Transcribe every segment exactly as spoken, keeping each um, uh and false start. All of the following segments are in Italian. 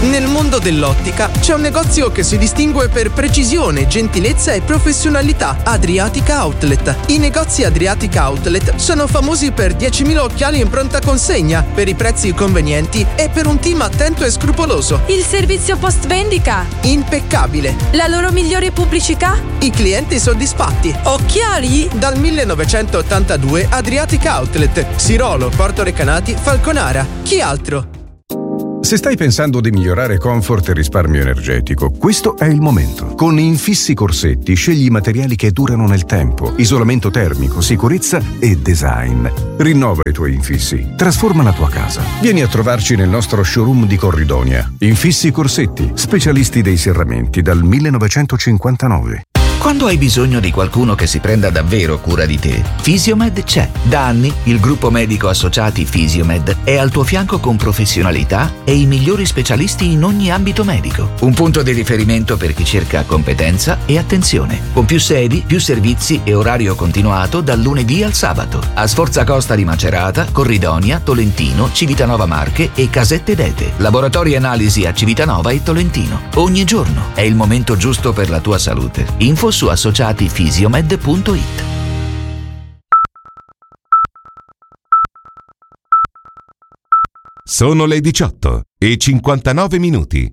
Nel mondo dell'ottica c'è un negozio che si distingue per precisione, gentilezza e professionalità: Adriatica Outlet. I negozi Adriatica Outlet sono famosi per diecimila occhiali in pronta consegna, per i prezzi convenienti e per un team attento e scrupoloso. Il servizio post vendita? Impeccabile. La loro migliore pubblicità? I clienti soddisfatti. Occhiali? Dal millenovecentottantadue Adriatica Outlet, Sirolo, Porto Recanati, Falconara. Chi altro? Se stai pensando di migliorare comfort e risparmio energetico, questo è il momento. Con Infissi Corsetti scegli i materiali che durano nel tempo, isolamento termico, sicurezza e design. Rinnova i tuoi infissi, trasforma la tua casa. Vieni a trovarci nel nostro showroom di Corridonia. Infissi Corsetti, specialisti dei serramenti dal millenovecentocinquantanove. Quando hai bisogno di qualcuno che si prenda davvero cura di te, Fisiomed c'è. Da anni il gruppo medico associati Fisiomed è al tuo fianco con professionalità e i migliori specialisti in ogni ambito medico. Un punto di riferimento per chi cerca competenza e attenzione. Con più sedi, più servizi e orario continuato dal lunedì al sabato. A Sforza Costa di Macerata, Corridonia, Tolentino, Civitanova Marche e Casette d'Ete. Laboratori analisi a Civitanova e Tolentino. Ogni giorno è il momento giusto per la tua salute. Info su associati fisiomed punto it. Sono le diciotto e cinquantanove minuti.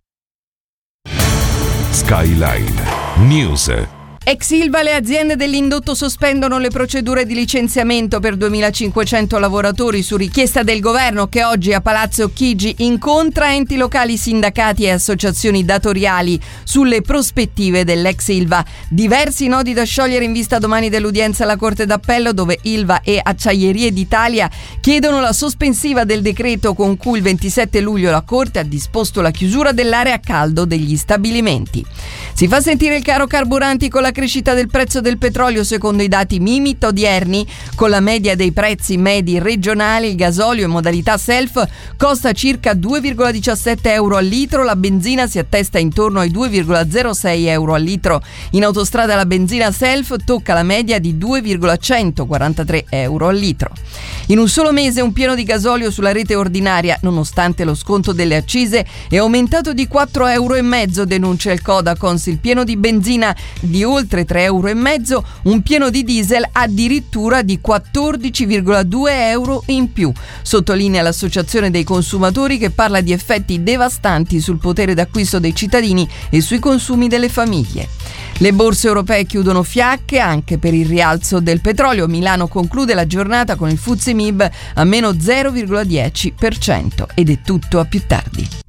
Skyline News. Ex Ilva, le aziende dell'indotto sospendono le procedure di licenziamento per duemilacinquecento lavoratori su richiesta del governo, che oggi a Palazzo Chigi incontra enti locali, sindacati e associazioni datoriali sulle prospettive dell'ex Ilva. Diversi nodi da sciogliere in vista domani dell'udienza alla Corte d'Appello, dove Ilva e Acciaierie d'Italia chiedono la sospensiva del decreto con cui il ventisette luglio la Corte ha disposto la chiusura dell'area a caldo degli stabilimenti. Si fa sentire il caro carburanti con la crescita del prezzo del petrolio. Secondo i dati Mimit odierni, con la media dei prezzi medi regionali, il gasolio in modalità self costa circa due virgola diciassette euro al litro, la benzina si attesta intorno ai due virgola zero sei euro al litro. In autostrada la benzina self tocca la media di due virgola centoquarantatré euro al litro. In un solo mese un pieno di gasolio sulla rete ordinaria, nonostante lo sconto delle accise, è aumentato di quattro euro e mezzo, denuncia il Codacons. Il pieno di benzina di oltre tre euro e mezzo, un pieno di diesel addirittura di quattordici virgola due euro in più. Sottolinea l'Associazione dei Consumatori, che parla di effetti devastanti sul potere d'acquisto dei cittadini e sui consumi delle famiglie. Le borse europee chiudono fiacche anche per il rialzo del petrolio. Milano conclude la giornata con il F T S E M I B a meno zero virgola dieci per cento. Ed è tutto, a più tardi.